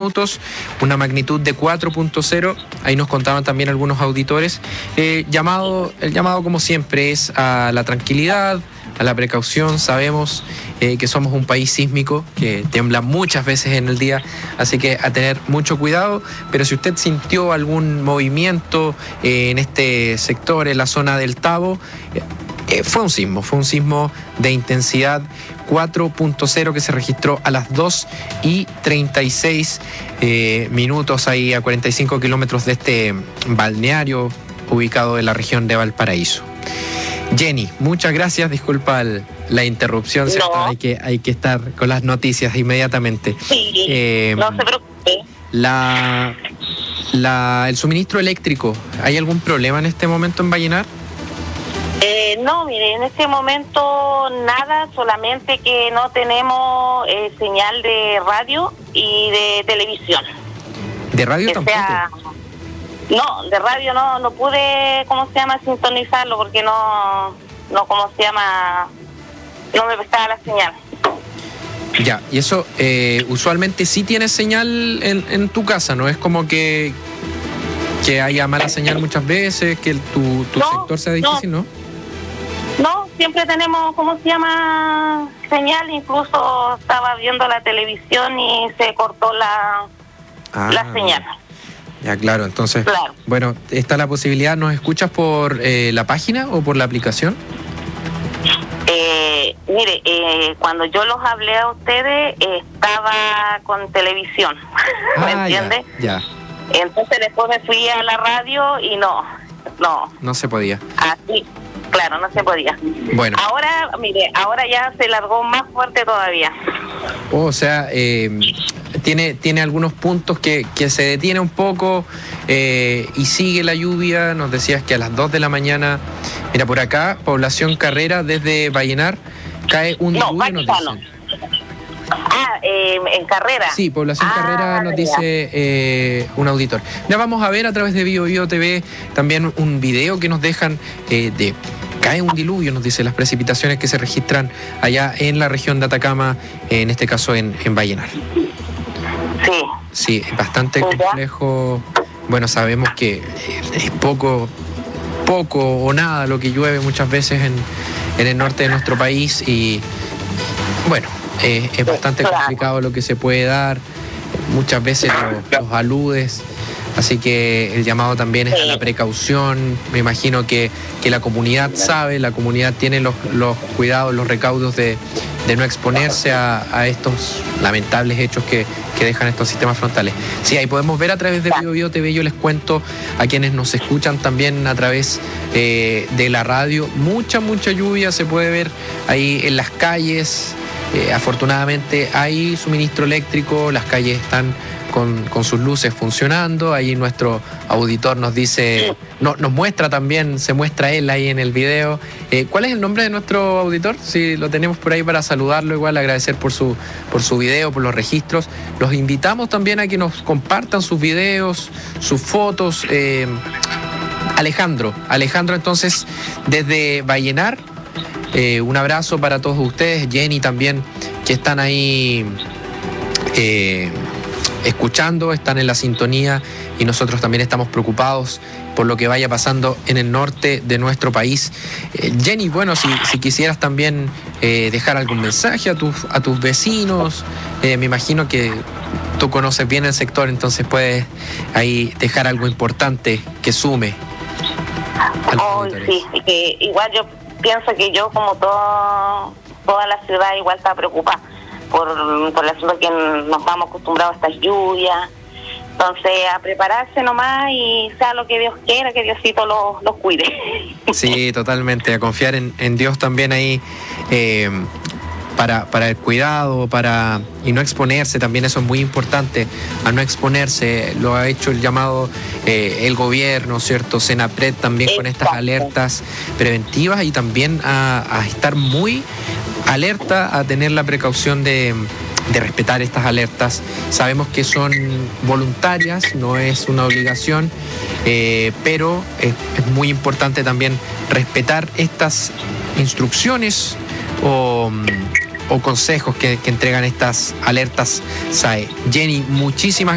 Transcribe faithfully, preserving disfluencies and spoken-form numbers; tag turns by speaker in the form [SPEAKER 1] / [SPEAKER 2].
[SPEAKER 1] minutos, una magnitud de cuatro punto cero. Ahí nos contaban también algunos auditores. Eh, llamado, el llamado, como siempre, es a la tranquilidad, a la precaución. Sabemos eh, que somos un país sísmico, que tiembla muchas veces en el día, así que a tener mucho cuidado. Pero si usted sintió algún movimiento eh, en este sector, en la zona del Tabo, eh, eh, fue un sismo, fue un sismo de intensidad cuatro punto cero que se registró a las dos y treinta y seis eh, minutos, ahí a cuarenta y cinco kilómetros de este balneario ubicado en la región de Valparaíso. Jenny, muchas gracias, disculpa el, la interrupción, ¿cierto? No. Hay que, hay que estar con las noticias inmediatamente.
[SPEAKER 2] Sí, eh, no se preocupe.
[SPEAKER 1] La, la, el suministro eléctrico, ¿hay algún problema en este momento en Vallenar?
[SPEAKER 2] Eh, no, mire, en este momento nada, solamente que no tenemos eh, señal de radio y de televisión.
[SPEAKER 1] ¿De radio que tampoco?
[SPEAKER 2] Sea, no, de radio no, no pude, ¿cómo se llama?, sintonizarlo porque no, no, ¿cómo se llama?, no me prestaba la señal.
[SPEAKER 1] Ya, y eso, eh, usualmente sí tienes señal en, en tu casa, ¿no? Es como que, que haya mala señal muchas veces, que el, tu, tu no, sector sea difícil, ¿no? ¿no?
[SPEAKER 2] No, siempre tenemos, ¿cómo se llama?, señal. Incluso estaba viendo la televisión y se cortó la, ah, la señal.
[SPEAKER 1] Ya, claro, entonces,
[SPEAKER 2] claro.
[SPEAKER 1] Bueno, está la posibilidad. ¿Nos escuchas por eh, la página o por la aplicación?
[SPEAKER 2] Eh, mire, eh, cuando yo los hablé a ustedes, eh, estaba con televisión,
[SPEAKER 1] ah,
[SPEAKER 2] ¿me entiende?
[SPEAKER 1] Ya, ya.
[SPEAKER 2] Entonces después me fui a la radio y no, no.
[SPEAKER 1] No se podía.
[SPEAKER 2] Así. Claro, no se podía.
[SPEAKER 1] Bueno.
[SPEAKER 2] Ahora, mire, ahora ya se largó más fuerte todavía.
[SPEAKER 1] Oh, o sea, eh, tiene, tiene algunos puntos que, que se detiene un poco eh, y sigue la lluvia. Nos decías que a las dos de la mañana, mira, por acá, población Carrera, desde Vallenar, cae un
[SPEAKER 2] no,
[SPEAKER 1] diluvio, nos dicen.
[SPEAKER 2] Ah, eh, en Carrera.
[SPEAKER 1] Sí, población ah, Carrera nos dice eh, un auditor. Ya vamos a ver a través de Bio Bio T V también un video que nos dejan eh, de cae un diluvio, nos dice las precipitaciones que se registran allá en la región de Atacama, en este caso en, en Vallenar.
[SPEAKER 2] Sí.
[SPEAKER 1] Sí, es bastante complejo. Bueno, sabemos que es poco, poco o nada lo que llueve muchas veces en, en el norte de nuestro país y bueno, Eh, es bastante complicado lo que se puede dar, muchas veces los, los aludes, así que el llamado también es a la precaución. Me imagino que, que la comunidad sabe, la comunidad tiene los, los cuidados, los recaudos de, de no exponerse a, a estos lamentables hechos que, que dejan estos sistemas frontales. Sí, ahí podemos ver a través de Bio Bio T V, yo les cuento a quienes nos escuchan también a través eh, de la radio, mucha, mucha lluvia se puede ver ahí en las calles. Eh, afortunadamente hay suministro eléctrico, las calles están con, con sus luces funcionando. Ahí nuestro auditor nos dice, no, nos muestra también, se muestra él ahí en el video. Eh, ¿Cuál es el nombre de nuestro auditor? Si lo tenemos por ahí para saludarlo, igual agradecer por su, por su video, por los registros. Los invitamos también a que nos compartan sus videos, sus fotos. Eh, Alejandro, Alejandro entonces desde Vallenar. Eh, un abrazo para todos ustedes, Jenny también, que están ahí eh, escuchando, están en la sintonía y nosotros también estamos preocupados por lo que vaya pasando en el norte de nuestro país. Eh, Jenny, bueno, si, si quisieras también eh, dejar algún mensaje a tus, a tus vecinos, eh, me imagino que tú conoces bien el sector, entonces puedes ahí dejar algo importante que sume.
[SPEAKER 2] Oh, sí, que igual yo pienso que yo, como todo, toda la ciudad, igual está preocupada por, por el asunto que nos vamos acostumbrados a estas lluvias. Entonces, a prepararse nomás y sea lo que Dios quiera, que Diosito los, los cuide.
[SPEAKER 1] Sí, totalmente, a confiar en, en Dios también ahí eh, para, para el cuidado, para y no exponerse, también eso es muy importante, a no exponerse. Lo ha hecho el llamado eh, el gobierno, ¿cierto? Senapred también. Exacto. Con estas alertas preventivas y también a, a estar muy alerta, a tener la precaución de, de respetar estas alertas. Sabemos que son voluntarias, no es una obligación, eh, pero es, es muy importante también respetar estas instrucciones o... o consejos que, que entregan estas alertas S A E. Jenny, muchísimas